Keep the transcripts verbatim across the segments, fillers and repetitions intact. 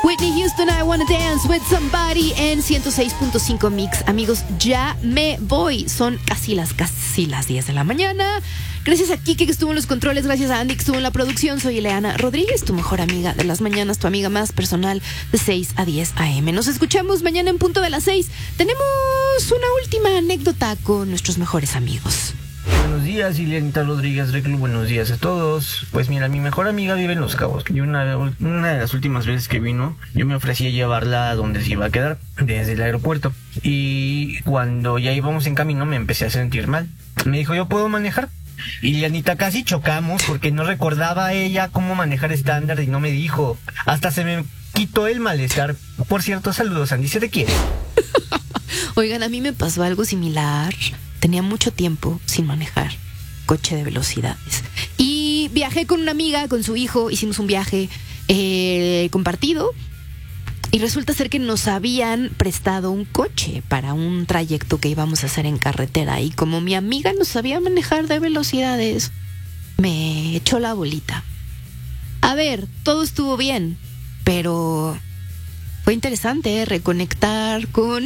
Whitney Houston, I Wanna Dance with Somebody en ciento seis punto cinco Mix. Amigos, ya me voy. Son casi las, casi las diez de la mañana. Gracias a Kike que estuvo en los controles, gracias a Andy que estuvo en la producción. Soy Ileana Rodríguez, tu mejor amiga de las mañanas, tu amiga más personal de seis a diez a eme. Nos escuchamos mañana en punto de las seis. Tenemos una última anécdota con nuestros mejores amigos. Buenos días, Ileana Rodríguez Reclu, buenos días a todos. Pues mira, mi mejor amiga vive en Los Cabos. Y una, una de las últimas veces que vino, yo me ofrecí a llevarla a donde se iba a quedar, desde el aeropuerto. Y cuando ya íbamos en camino me empecé a sentir mal. Me dijo, ¿yo puedo manejar? Y Lianita, casi chocamos porque no recordaba ella cómo manejar estándar y no me dijo. Hasta se me quitó el malestar. Por cierto, saludos, Andy, se te quiere. Oigan, a mí me pasó algo similar. Tenía mucho tiempo sin manejar coche de velocidades. Y viajé con una amiga, con su hijo, hicimos un viaje eh, compartido. Y resulta ser que nos habían prestado un coche para un trayecto que íbamos a hacer en carretera. Y como mi amiga no sabía manejar de velocidades, me echó la bolita. A ver, todo estuvo bien, pero fue interesante ¿eh? reconectar con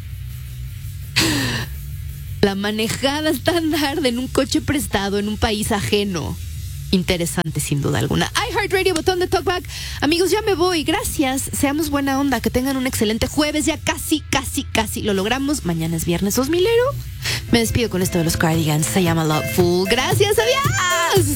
la manejada estándar de en un coche prestado en un país ajeno. Interesante sin duda alguna. iHeartRadio, botón de talkback. Amigos, ya me voy. Gracias. Seamos buena onda. Que tengan un excelente jueves. Ya casi, casi, casi lo logramos. Mañana es viernes dos milero. Me despido con esto de los Cardigans. Se llama Loveful. Gracias. Adiós.